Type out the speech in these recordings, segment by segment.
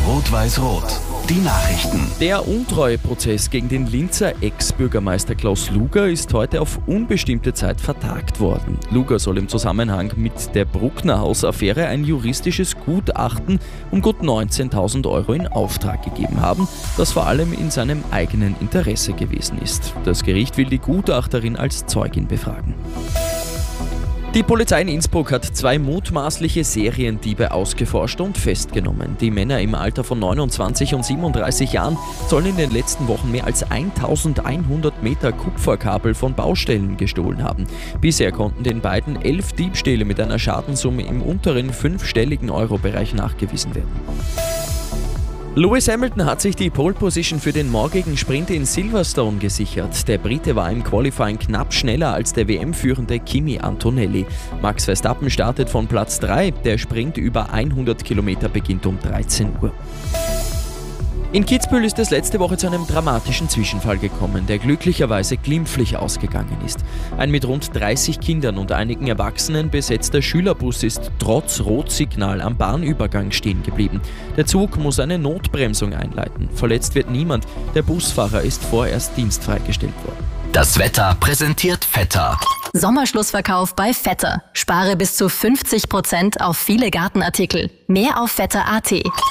Rot-Weiß-Rot, die Nachrichten. Der Untreueprozess gegen den Linzer Ex-Bürgermeister Klaus Luger ist heute auf unbestimmte Zeit vertagt worden. Luger soll im Zusammenhang mit der Bruckner-Haus-Affäre ein juristisches Gutachten um gut 19.000 Euro in Auftrag gegeben haben, das vor allem in seinem eigenen Interesse gewesen ist. Das Gericht will die Gutachterin als Zeugin befragen. Die Polizei in Innsbruck hat 2 mutmaßliche Seriendiebe ausgeforscht und festgenommen. Die Männer im Alter von 29 und 37 Jahren sollen in den letzten Wochen mehr als 1100 Meter Kupferkabel von Baustellen gestohlen haben. Bisher konnten den beiden 11 Diebstähle mit einer Schadenssumme im unteren 5-stelligen Euro-Bereich nachgewiesen werden. Lewis Hamilton hat sich die Pole-Position für den morgigen Sprint in Silverstone gesichert. Der Brite war im Qualifying knapp schneller als der WM-führende Kimi Antonelli. Max Verstappen startet von Platz 3. Der Sprint über 100 Kilometer beginnt um 13 Uhr. In Kitzbühel ist es letzte Woche zu einem dramatischen Zwischenfall gekommen, der glücklicherweise glimpflich ausgegangen ist. Ein mit rund 30 Kindern und einigen Erwachsenen besetzter Schülerbus ist trotz Rotsignal am Bahnübergang stehen geblieben. Der Zug muss eine Notbremsung einleiten. Verletzt wird niemand. Der Busfahrer ist vorerst dienstfreigestellt worden. Das Wetter präsentiert Vetter. Sommerschlussverkauf bei Vetter. Spare bis zu 50% auf viele Gartenartikel. Mehr auf vetter.at.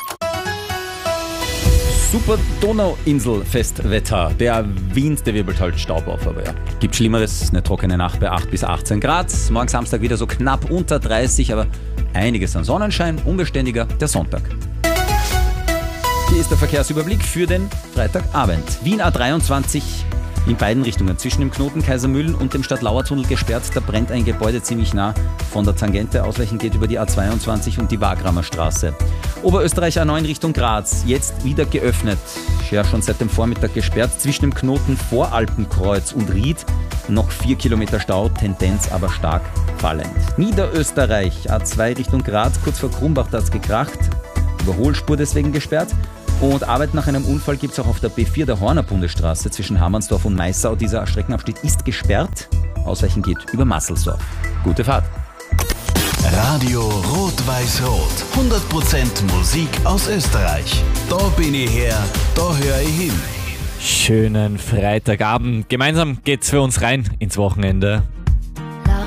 Super Donauinselfestwetter. Der Wind, der wirbelt halt Staub auf, aber ja. Gibt Schlimmeres, eine trockene Nacht bei 8 bis 18 Grad. Morgen Samstag wieder so knapp unter 30, aber einiges an Sonnenschein, unbeständiger der Sonntag. Hier ist der Verkehrsüberblick für den Freitagabend. Wien A23 in beiden Richtungen, zwischen dem Knoten Kaisermühlen und dem Stadtlauertunnel gesperrt. Da brennt ein Gebäude ziemlich nah von der Tangente. Ausweichen geht über die A22 und die Wagramer Straße. Oberösterreich A9 Richtung Graz, jetzt wieder geöffnet. Ja, schon seit dem Vormittag gesperrt. Zwischen dem Knoten Voralpenkreuz und Ried noch 4 Kilometer Stau, Tendenz aber stark fallend. Niederösterreich A2 Richtung Graz, kurz vor Krumbach hat es gekracht. Überholspur deswegen gesperrt. Und Arbeit nach einem Unfall gibt es auch auf der B4 der Horner Bundesstraße zwischen Hammernsdorf und Maissau. Dieser Streckenabschnitt ist gesperrt. Ausweichen geht über Masselsdorf. Gute Fahrt. Radio Rot-Weiß-Rot. 100% Musik aus Österreich. Da bin ich her, da höre ich hin. Schönen Freitagabend. Gemeinsam geht's für uns rein ins Wochenende.